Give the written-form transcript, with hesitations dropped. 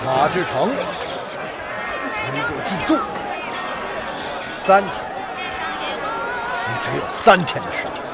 马志成，你给我记住，3天，你只有3天的时间。